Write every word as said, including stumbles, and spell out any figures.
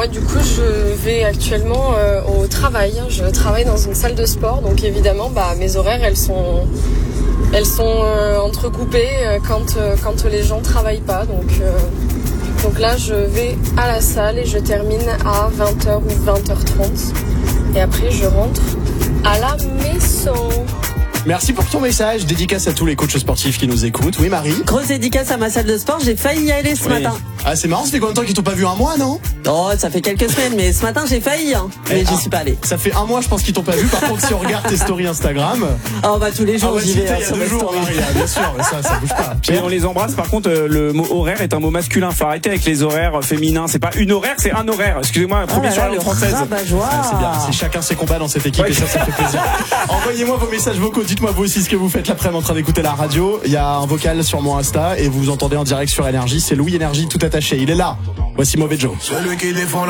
moi du coup je vais actuellement euh, au travail. Je travaille dans une salle de sport, donc évidemment bah, mes horaires elles sont, elles sont euh, entrecoupées euh, quand, euh, quand les gens travaillent pas. Donc, euh, donc là je vais à la salle et je termine à vingt heures ou vingt heures trente. Et après je rentre à la maison. Merci pour ton message. Dédicace à tous les coachs sportifs qui nous écoutent. Oui, Marie. Grosse dédicace à ma salle de sport. J'ai failli y aller ce Oui. matin. Ah, c'est marrant, ça fait combien de temps qu'ils t'ont pas vu? Un mois, non? Oh, ça fait quelques semaines, mais ce matin j'ai failli, hein. Mais Eh, j'y ah, suis pas allé. Ça fait un mois, je pense qu'ils t'ont pas vu. Par contre, si on regarde tes stories Instagram. Oh, bah tous les jours Ah ouais, j'y c'était vais hein, il y a sur deux mes jours, stories. Marie, ah, bien sûr, mais ça, ça bouge pas. Et on les embrasse. Par contre, euh, le mot horaire est un mot masculin. Faut arrêter avec les horaires féminins. C'est pas une horaire, c'est un horaire. Excusez-moi, Oh premier là sur là, la langue le française. rabat-joie. Ah, c'est bien, c'est chacun ses combats dans cette équipe Ouais. et ça, ça fait plaisir. Envoyez-moi vos messages vocaux, dites-moi vous aussi ce que vous faites l'après-midi en train d'écouter la radio. Il y a un vocal sur mon Insta et vous vous entendez en direct sur Énergie. C'est Louis Énergie tout attaché. Il est là. Voici Mauvais Joe. Celui qui défend